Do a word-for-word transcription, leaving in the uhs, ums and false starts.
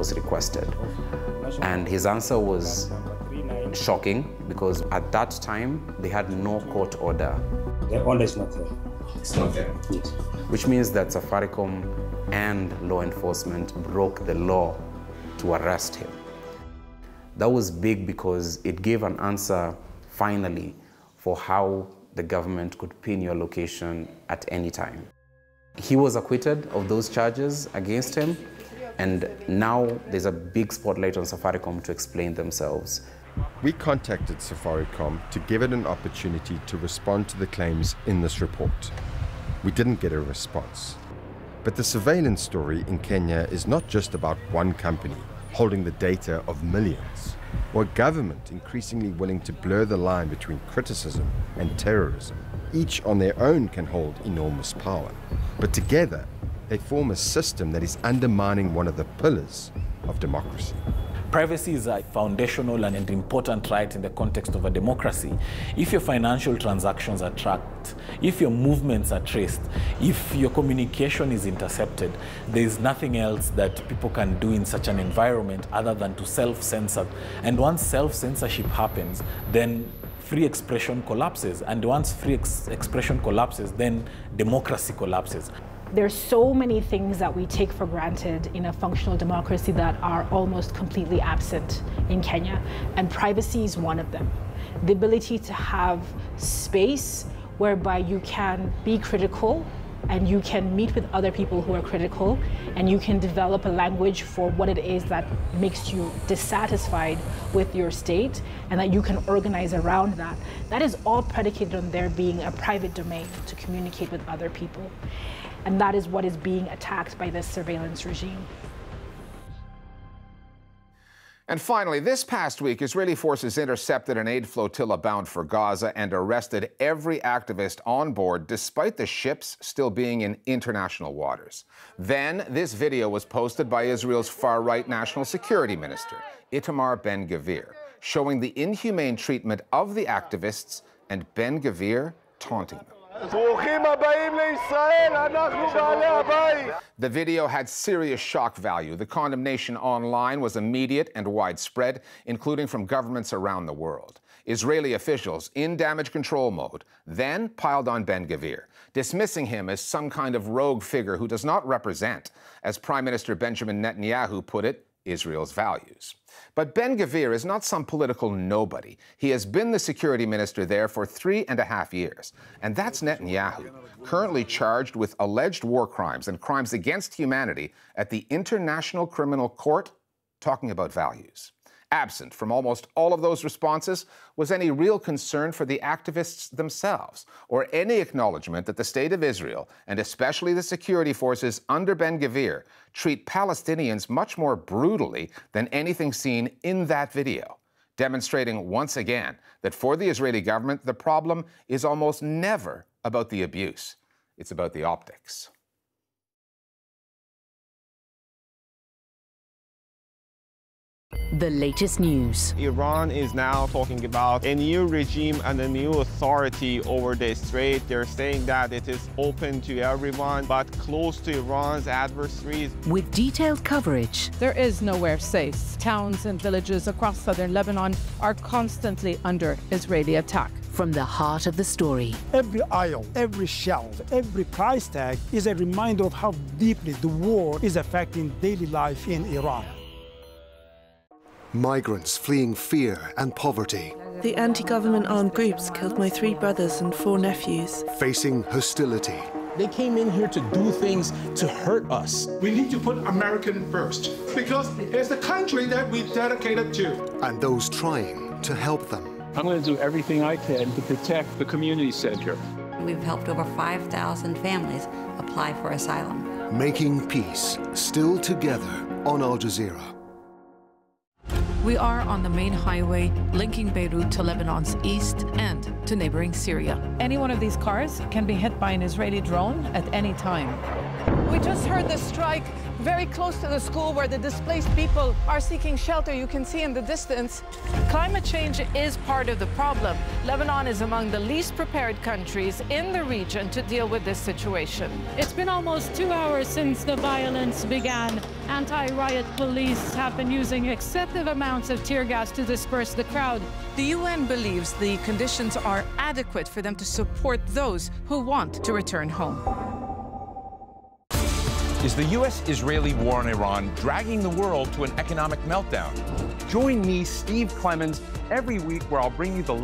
was requested. And his answer was shocking because at that time they had no court order. The order is not there. It's not there. Yes. Which means that Safaricom and law enforcement broke the law to arrest him. That was big because it gave an answer, finally, for how the government could pin your location at any time. He was acquitted of those charges against him, and now there's a big spotlight on Safaricom to explain themselves. We contacted Safaricom to give it an opportunity to respond to the claims in this report. We didn't get a response. But the surveillance story in Kenya is not just about one company holding the data of millions, or a government increasingly willing to blur the line between criticism and terrorism. Each on their own can hold enormous power, but together they form a system that is undermining one of the pillars of democracy. Privacy is a foundational and an important right in the context of a democracy. If your financial transactions are tracked, if your movements are traced, if your communication is intercepted, there is nothing else that people can do in such an environment other than to self-censor. And once self-censorship happens, then free expression collapses. And once free ex expression collapses, then democracy collapses. There's so many things that we take for granted in a functional democracy that are almost completely absent in Kenya, and privacy is one of them. The ability to have space whereby you can be critical and you can meet with other people who are critical, and you can develop a language for what it is that makes you dissatisfied with your state, and that you can organize around that. That is all predicated on there being a private domain to communicate with other people. And that is what is being attacked by this surveillance regime. And finally, this past week, Israeli forces intercepted an aid flotilla bound for Gaza and arrested every activist on board, despite the ships still being in international waters. Then, this video was posted by Israel's far-right national security minister, Itamar Ben-Gvir, showing the inhumane treatment of the activists and Ben-Gvir taunting them. The video had serious shock value. The condemnation online was immediate and widespread, including from governments around the world. Israeli officials, in damage control mode, then piled on Ben-Gvir, dismissing him as some kind of rogue figure who does not represent, as Prime Minister Benjamin Netanyahu put it, Israel's values. But Ben-Gvir is not some political nobody. He has been the security minister there for three and a half years. And that's Netanyahu, currently charged with alleged war crimes and crimes against humanity at the International Criminal Court, talking about values. Absent from almost all of those responses was any real concern for the activists themselves, or any acknowledgement that the State of Israel, and especially the security forces under Ben-Gvir, treat Palestinians much more brutally than anything seen in that video, demonstrating once again that for the Israeli government, the problem is almost never about the abuse. It's about the optics. The latest news. Iran is now talking about a new regime and a new authority over the strait. They're saying that it is open to everyone, but closed to Iran's adversaries. With detailed coverage. There is nowhere safe. Towns and villages across southern Lebanon are constantly under Israeli attack. From the heart of the story. Every aisle, every shelf, every price tag is a reminder of how deeply the war is affecting daily life in Iran. Migrants fleeing fear and poverty. The anti-government armed groups killed my three brothers and four nephews. Facing hostility. They came in here to do things to hurt us. We need to put American first, because it's the country that we dedicated to. And those trying to help them. I'm going to do everything I can to protect the community center. We've helped over five thousand families apply for asylum. Making peace, still together on Al Jazeera. We are on the main highway linking Beirut to Lebanon's east and to neighboring Syria. Any one of these cars can be hit by an Israeli drone at any time. We just heard the strike very close to the school where the displaced people are seeking shelter. You can see in the distance. Climate change is part of the problem. Lebanon is among the least prepared countries in the region to deal with this situation. It's been almost two hours since the violence began. Anti-riot police have been using excessive amounts of tear gas to disperse the crowd. The U N believes the conditions are adequate for them to support those who want to return home. Is the U S Israeli war on Iran dragging the world to an economic meltdown? Join me, Steve Clemens, every week where I'll bring you the